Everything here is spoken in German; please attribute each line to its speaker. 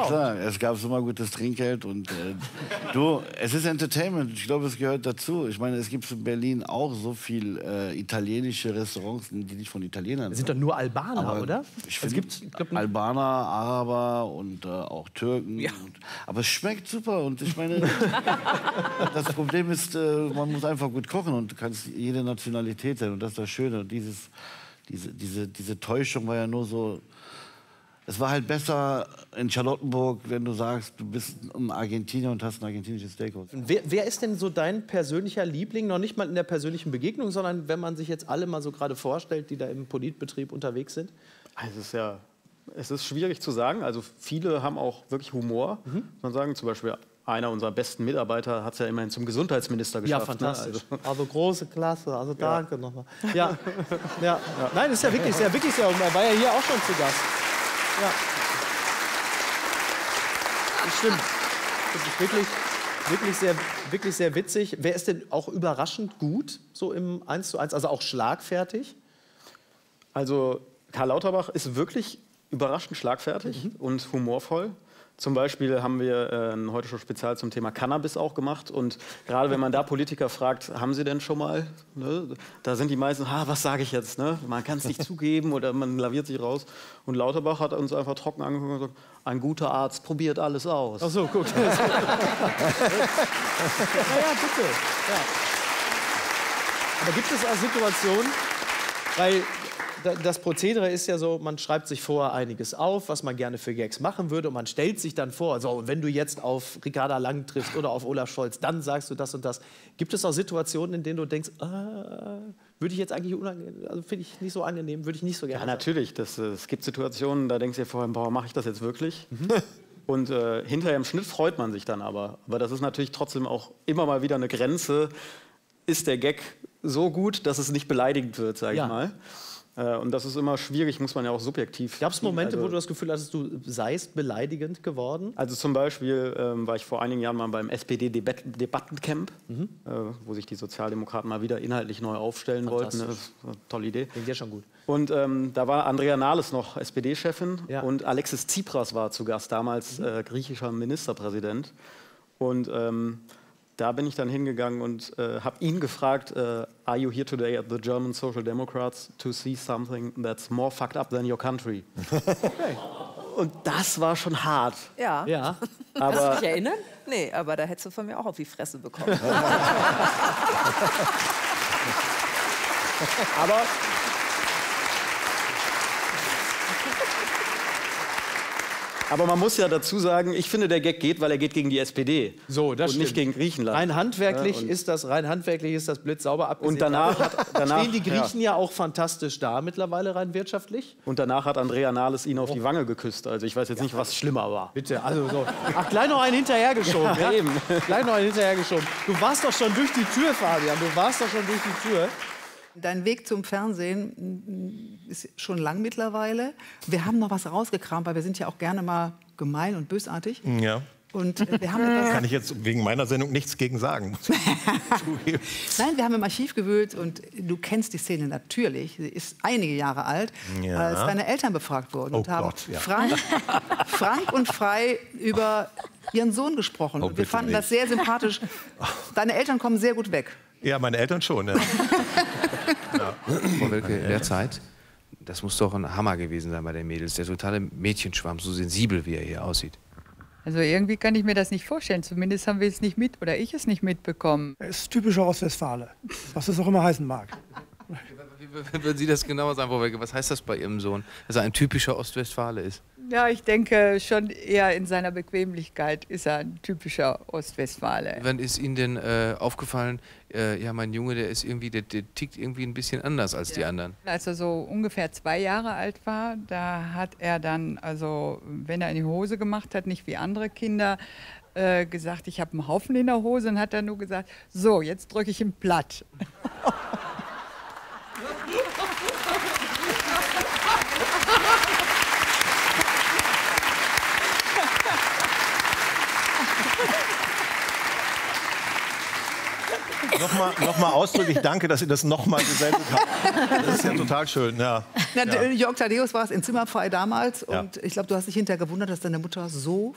Speaker 1: klar, es gab immer gutes Trinkgeld und es ist Entertainment. Ich glaube, es gehört dazu. Ich meine, es gibt in Berlin auch so viel italienische Restaurants, die nicht von Italienern
Speaker 2: sind. Doch nur Albaner,
Speaker 1: aber
Speaker 2: oder?
Speaker 1: Ich finde, Albaner, Araber und auch Türken. Ja. Aber es schmeckt super und ich meine, das Problem ist, man muss einfach gut kochen und du kannst jede Nationalität sein und das ist das Schöne. Und diese Täuschung war ja nur so. Es war halt besser in Charlottenburg, wenn du sagst, du bist ein Argentinier und hast ein argentinisches Steakhouse.
Speaker 2: Wer ist denn so dein persönlicher Liebling? Noch nicht mal in der persönlichen Begegnung, sondern wenn man sich jetzt alle mal so gerade vorstellt, die da im Politbetrieb unterwegs sind?
Speaker 3: Also es ist schwierig zu sagen. Also viele haben auch wirklich Humor. Muss man sagen, zum Beispiel einer unserer besten Mitarbeiter hat es ja immerhin zum Gesundheitsminister geschafft.
Speaker 2: Ja, fantastisch. Ne? Also große Klasse. Also danke nochmal. Ja. Nein, ist ja wirklich sehr. Er war ja hier auch schon zu Gast. Ja. Das stimmt. Das ist wirklich sehr witzig. Wer ist denn auch überraschend gut, so im 1:1, also auch schlagfertig?
Speaker 3: Also Karl Lauterbach ist wirklich überraschend schlagfertig und humorvoll. Zum Beispiel haben wir heute schon speziell zum Thema Cannabis auch gemacht. Und gerade wenn man da Politiker fragt, haben Sie denn schon mal? Ne? Da sind die meisten, was sage ich jetzt? Ne? Man kann es nicht zugeben oder man laviert sich raus. Und Lauterbach hat uns einfach trocken angeguckt und gesagt, ein guter Arzt probiert alles aus.
Speaker 2: Ach so, gut. Naja, bitte. Ja. Aber gibt es auch Situationen, weil das Prozedere ist ja so, man schreibt sich vorher einiges auf, was man gerne für Gags machen würde und man stellt sich dann vor, so, wenn du jetzt auf Ricarda Lang triffst oder auf Olaf Scholz, dann sagst du das und das. Gibt es auch Situationen, in denen du denkst, würde ich jetzt eigentlich also finde ich nicht so angenehm, würde ich nicht so gerne
Speaker 3: sagen? Natürlich, es gibt Situationen, da denkst du dir vorher, boah, mache ich das jetzt wirklich? Und hinterher im Schnitt freut man sich dann aber. Aber das ist natürlich trotzdem auch immer mal wieder eine Grenze. Ist der Gag so gut, dass es nicht beleidigend wird, sage ich mal? Und das ist immer schwierig, muss man ja auch subjektiv.
Speaker 2: Gab es Momente, wo du das Gefühl hattest, du seist beleidigend geworden?
Speaker 3: Also zum Beispiel war ich vor einigen Jahren mal beim SPD-Debattencamp, wo sich die Sozialdemokraten mal wieder inhaltlich neu aufstellen wollten. Das ist eine tolle Idee.
Speaker 2: Klingt ja schon gut.
Speaker 3: Und da war Andrea Nahles noch SPD-Chefin und Alexis Tsipras war zu Gast, damals griechischer Ministerpräsident. Und da bin ich dann hingegangen und habe ihn gefragt, are you here today at the German Social Democrats to see something that's more fucked up than your country? Okay. Und das war schon hart.
Speaker 4: Ja.
Speaker 3: Aber
Speaker 4: kannst du dich erinnern? Nee, aber da hättest du von mir auch auf die Fresse bekommen.
Speaker 3: Aber man muss ja dazu sagen, ich finde, der Gag geht, weil er geht gegen die SPD.
Speaker 2: So, das
Speaker 3: und nicht gegen Griechenland.
Speaker 2: Rein handwerklich ist das blitzsauber abgesehen.
Speaker 3: Und danach
Speaker 2: stehen die Griechen ja auch fantastisch da mittlerweile rein wirtschaftlich.
Speaker 3: Und danach hat Andrea Nahles ihn auf die Wange geküsst. Also ich weiß jetzt nicht, was schlimmer war.
Speaker 2: Bitte, also so. Ach, gleich noch einen hinterhergeschoben. Ja, eben. Gleich noch einen hinterhergeschoben. Du warst doch schon durch die Tür, Fabian. Du warst doch schon durch die Tür.
Speaker 5: Dein Weg zum Fernsehen ist schon lang mittlerweile. Wir haben noch was rausgekramt, weil wir sind ja auch gerne mal gemein und bösartig.
Speaker 6: Ja.
Speaker 5: Und wir haben etwas
Speaker 6: kann ich jetzt wegen meiner Sendung nichts gegen sagen.
Speaker 5: Nein, wir haben im Archiv gewühlt und du kennst die Szene natürlich. Sie ist einige Jahre alt, als deine Eltern befragt wurden und haben frank und frei über ihren Sohn gesprochen. Und wir fanden das sehr sympathisch. Deine Eltern kommen sehr gut weg.
Speaker 6: Ja, meine Eltern schon. Ja.
Speaker 7: Frau Welke, in der Zeit, das muss doch ein Hammer gewesen sein bei den Mädels, der totale Mädchenschwarm, so sensibel, wie er hier aussieht.
Speaker 8: Also irgendwie kann ich mir das nicht vorstellen, zumindest haben wir es nicht oder ich es nicht mitbekommen.
Speaker 9: Er ist typischer Ostwestfale, was es auch immer heißen mag.
Speaker 7: Wie würden Sie das genauer sagen, Frau Welke? Was heißt das bei Ihrem Sohn, dass er ein typischer Ostwestfale ist?
Speaker 8: Ja, ich denke schon eher in seiner Bequemlichkeit ist er ein typischer Ostwestfale.
Speaker 7: Wann ist Ihnen denn aufgefallen, ja, mein Junge, der tickt irgendwie ein bisschen anders als die anderen?
Speaker 8: Als er so ungefähr 2 Jahre alt war, da hat er dann, also wenn er in die Hose gemacht hat, nicht wie andere Kinder, gesagt, ich habe einen Haufen in der Hose, und hat er nur gesagt, so, jetzt drücke ich ihn platt.
Speaker 6: Nochmal ausdrücklich danke, dass Sie das nochmal gesendet haben. Das ist ja total schön. Ja.
Speaker 5: Jörg Thaddeus war es in Zimmerfrei damals. Und ich glaube, du hast dich hinterher gewundert, dass deine Mutter so